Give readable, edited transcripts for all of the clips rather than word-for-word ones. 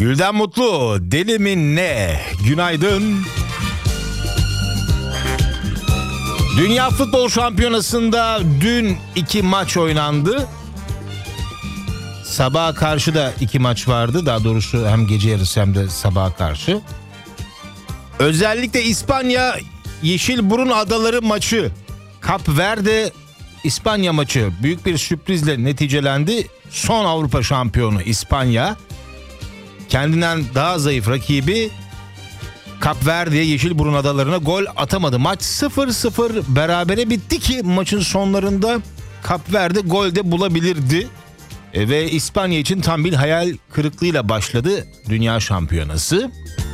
Gülden Mutlu, deli mi ne? Günaydın. Dünya Futbol Şampiyonası'nda dün 2 maç oynandı. Sabaha karşı da 2 maç vardı. Daha doğrusu hem gece yarısı hem de sabaha karşı. Özellikle İspanya Yeşilburun Adaları maçı, Kap Verde İspanya maçı büyük bir sürprizle neticelendi. Son Avrupa şampiyonu İspanya kendinden daha zayıf rakibi Kap Verde'ye Yeşilburun Adaları'na gol atamadı. Maç 0-0 berabere bitti ki maçın sonlarında Kap Verde gol de bulabilirdi. Ve İspanya için tam bir hayal kırıklığıyla başladı Dünya Şampiyonası.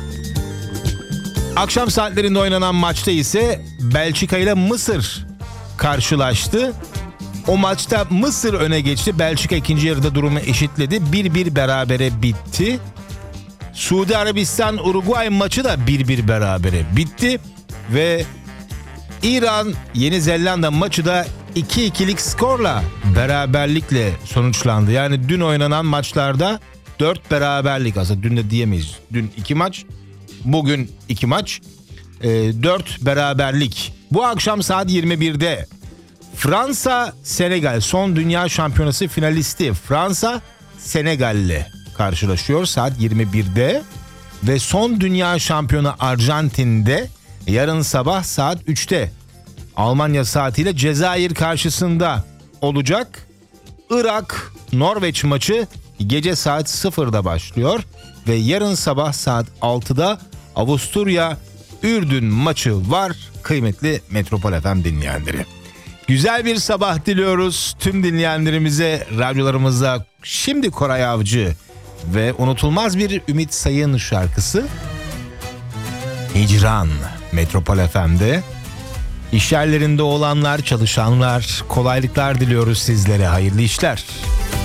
Akşam saatlerinde oynanan maçta ise Belçika ile Mısır karşılaştı. O maçta Mısır öne geçti. Belçika ikinci yarıda durumu eşitledi. 1-1 berabere bitti. Suudi Arabistan Uruguay maçı da 1-1 berabere bitti. Ve İran Yeni Zelanda maçı da 2-2'lik skorla beraberlikle sonuçlandı. Yani dün oynanan maçlarda 4 beraberlik, aslında dün de diyemeyiz. Dün 2 maç, bugün 2 maç, 4 beraberlik. Bu akşam saat 21'de Fransa Senegal, son Dünya Şampiyonası finalisti Fransa Senegal'le karşılaşıyor saat 21'de. Ve son Dünya Şampiyonu Arjantin'de yarın sabah saat 3'te Almanya saatiyle Cezayir karşısında olacak. Irak Norveç maçı gece saat 0'da başlıyor ve yarın sabah saat 6'da Avusturya Ürdün maçı var kıymetli Metropol FM dinleyenleri. Güzel bir sabah diliyoruz tüm dinleyenlerimize. Radyolarımızda şimdi Koray Avcı ve unutulmaz bir Ümit Sayın şarkısı Hicran Metropol FM'de. İş yerlerinde olanlar, çalışanlar, kolaylıklar diliyoruz sizlere. Hayırlı işler.